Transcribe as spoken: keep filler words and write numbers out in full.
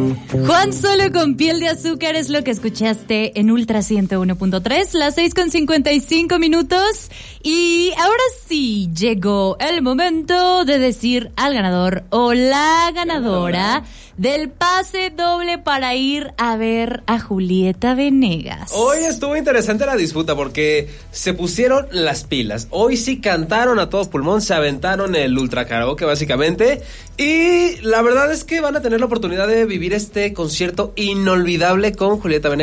Juan Solo con Piel de Azúcar es lo que escuchaste en Ultra ciento uno punto tres, las seis con cincuenta y cinco minutos. Y ahora sí, llegó el momento de decir al ganador o la ganadora del pase doble para ir a ver a Julieta Venegas. Hoy estuvo interesante la disputa porque se pusieron las pilas. Hoy sí cantaron a todo pulmón, se aventaron el ultra karaoke básicamente. Y la verdad es que van a tener la oportunidad de vivir este concierto inolvidable con Julieta Venegas.